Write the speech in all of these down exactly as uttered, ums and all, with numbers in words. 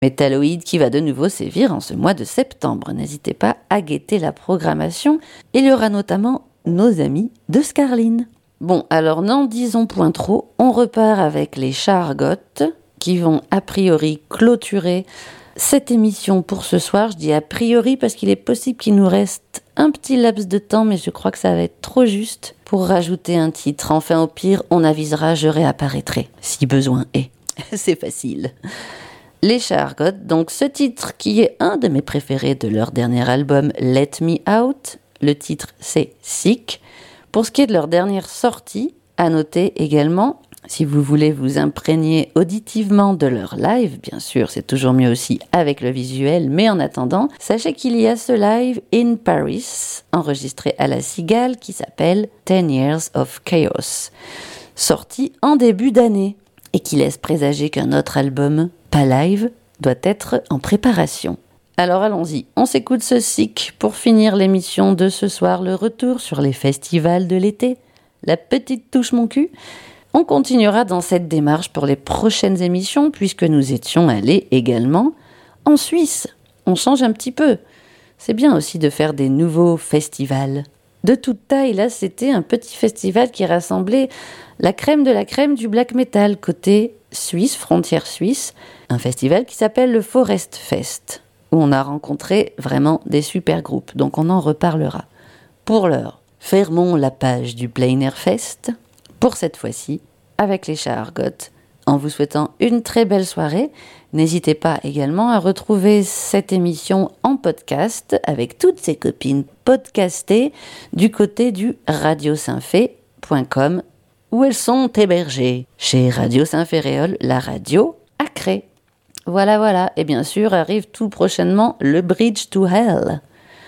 Metalloïd qui va de nouveau sévir en ce mois de septembre. N'hésitez pas à guetter la programmation. Il y aura notamment nos amis de Scarline. Bon, alors n'en disons point trop, on repart avec les chats Argotes qui vont a priori clôturer cette émission pour ce soir. Je dis a priori parce qu'il est possible qu'il nous reste un petit laps de temps, mais je crois que ça va être trop juste pour rajouter un titre. Enfin, au pire, on avisera, je réapparaîtrai, si besoin est. C'est facile. Les chats Argotes, donc ce titre qui est un de mes préférés de leur dernier album Let Me Out. Le titre, c'est Sick. Pour ce qui est de leur dernière sortie, à noter également, si vous voulez vous imprégner auditivement de leur live, bien sûr, c'est toujours mieux aussi avec le visuel, mais en attendant, sachez qu'il y a ce live in Paris, enregistré à la Cigale, qui s'appelle Ten Years of Chaos, sorti en début d'année, et qui laisse présager qu'un autre album, pas live, doit être en préparation. Alors allons-y, on s'écoute ce Sick pour finir l'émission de ce soir, le retour sur les festivals de l'été, la petite touche mon cul. On continuera dans cette démarche pour les prochaines émissions puisque nous étions allés également en Suisse. On change un petit peu. C'est bien aussi de faire des nouveaux festivals. De toute taille, là c'était un petit festival qui rassemblait la crème de la crème du black metal côté Suisse, frontière suisse. Un festival qui s'appelle le Forest Fest, où on a rencontré vraiment des super groupes, donc on en reparlera. Pour l'heure, fermons la page du Plein Air Fest, pour cette fois-ci, avec les chats Argotes, en vous souhaitant une très belle soirée. N'hésitez pas également à retrouver cette émission en podcast, avec toutes ses copines podcastées, du côté du radio saint fé point com, où elles sont hébergées, chez Radio Saint-Féréol, la radio à Cré. Voilà, voilà, et bien sûr arrive tout prochainement le Bridge to Hell.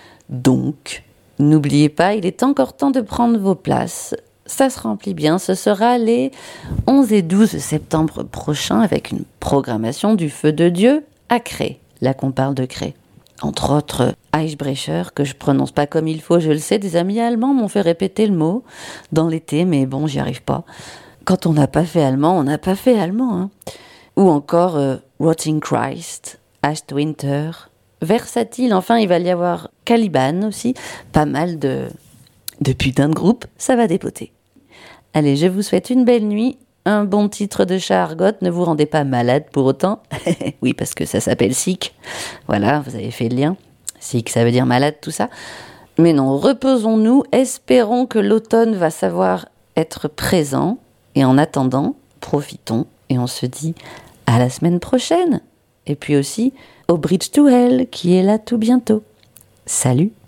Donc, n'oubliez pas, il est encore temps de prendre vos places. Ça se remplit bien, ce sera les onze et douze septembre prochains avec une programmation du Feu de Dieu à Cré, là qu'on parle de Cré. Entre autres, Eisbrecher, que je prononce pas comme il faut, je le sais, des amis allemands m'ont fait répéter le mot dans l'été, mais bon, j'y arrive pas. Quand on n'a pas fait allemand, on n'a pas fait allemand, hein. Ou encore euh, Rotting Christ, Ash Winter, Versatile, enfin il va y avoir Caliban aussi, pas mal de, de putains de groupes, ça va dépoter. Allez, je vous souhaite une belle nuit, un bon titre de chat Argote, ne vous rendez pas malade pour autant, oui parce que ça s'appelle Sick, voilà, vous avez fait le lien, Sick ça veut dire malade tout ça, mais non, reposons-nous, espérons que l'automne va savoir être présent, et en attendant, profitons, et on se dit à la semaine prochaine. Et puis aussi au Bridge to Hell qui est là tout bientôt. Salut!